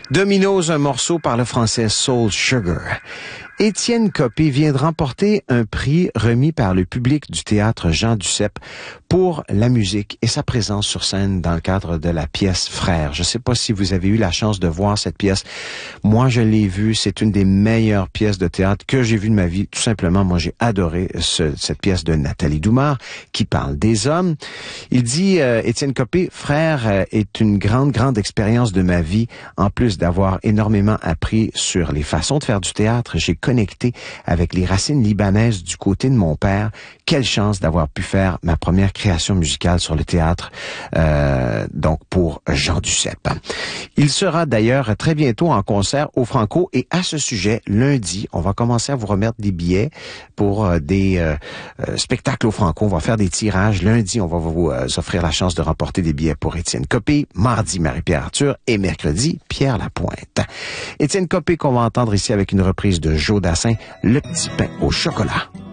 Domino's, un morceau par le français Soul Sugar. Étienne Copé vient de remporter un prix remis par le public du théâtre Jean Duceppe pour la musique et sa présence sur scène dans le cadre de la pièce Frères. Je ne sais pas si vous avez eu la chance de voir cette pièce. Moi, je l'ai vue. C'est une des meilleures pièces de théâtre que j'ai vues de ma vie. Tout simplement, moi, j'ai adoré cette pièce de Nathalie Doumard qui parle des hommes. Il dit, Étienne Copé, Frères est une grande expérience de ma vie. En plus d'avoir énormément appris sur les façons de faire du théâtre, j'ai connecté avec les racines libanaises du côté de mon père. Quelle chance d'avoir pu faire ma première création musicale sur le théâtre, donc pour Jean Duceppe. Il sera d'ailleurs très bientôt en concert au Franco et à ce sujet, lundi, on va commencer à vous remettre des billets pour des spectacles au Franco. On va faire des tirages. Lundi, on va vous offrir la chance de remporter des billets pour Étienne Copé. Mardi, Marie-Pierre Arthur et mercredi, Pierre Lapointe. Étienne Copé qu'on va entendre ici avec une reprise de Joe Dassin, Le petit pain au chocolat.